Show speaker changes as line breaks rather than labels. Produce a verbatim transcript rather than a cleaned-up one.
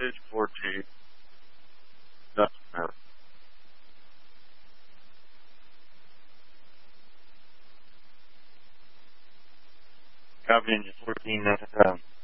Message fourteen. Doesn't matter. Copying you fourteen, nothing.